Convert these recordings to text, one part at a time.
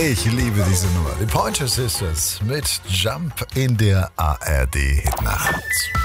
Ich liebe diese Nummer. Die Pointer Sisters mit Jump in der ARD-Hitnacht.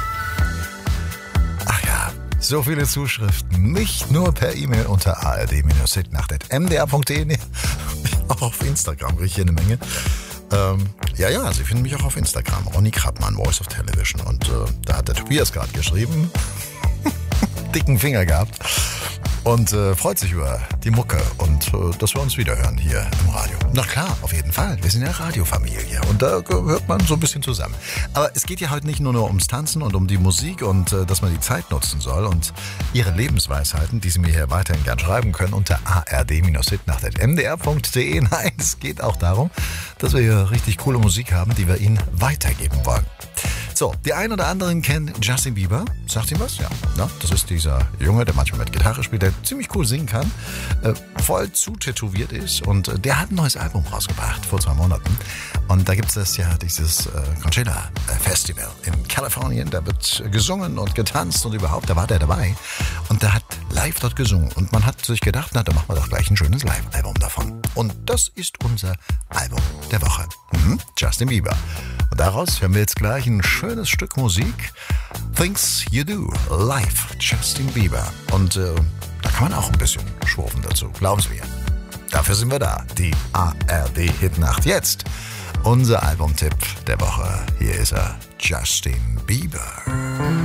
Ach ja, so viele Zuschriften. Nicht nur per E-Mail unter ard-hitnacht@mdr.de, nee, auch auf Instagram kriege ich hier eine Menge. Ja, Sie finden mich auch auf Instagram. Ronny Krattmann, Voice of Television. Und da hat der Tobias gerade geschrieben. Dicken Finger gehabt. Und freut sich über die Mucke und dass wir uns wiederhören hier im Radio. Na klar, auf jeden Fall. Wir sind ja Radiofamilie und da gehört man so ein bisschen zusammen. Aber es geht ja heute nicht nur ums Tanzen und um die Musik und dass man die Zeit nutzen soll und Ihre Lebensweisheiten, die Sie mir hier weiterhin gern schreiben können, unter ard-hitnacht@mdr.de. Nein, es geht auch darum, dass wir hier richtig coole Musik haben, die wir Ihnen weitergeben wollen. So, die einen oder anderen kennen Justin Bieber. Sagt ihm was? Ja. Na, das ist dieser Junge, der manchmal mit Gitarre spielt, der ziemlich cool singen kann, voll zutätowiert ist und der hat ein neues Album rausgebracht vor 2 Monaten. Und da gibt es ja dieses Coachella Festival in Kalifornien. Da wird gesungen und getanzt und überhaupt, da war der dabei. Und der hat live dort gesungen. Und man hat sich gedacht, na, da machen wir doch gleich ein schönes Live-Album davon. Und das ist unser Album der Woche. Justin Bieber. Und daraus hören wir jetzt gleich ein schönes Stück Musik. Things You Do, live, Justin Bieber. Und da kann man auch ein bisschen schwurfen dazu, glauben Sie mir. Dafür sind wir da, die ARD-Hitnacht. Jetzt unser Albumtipp der Woche. Hier ist er, Justin Bieber.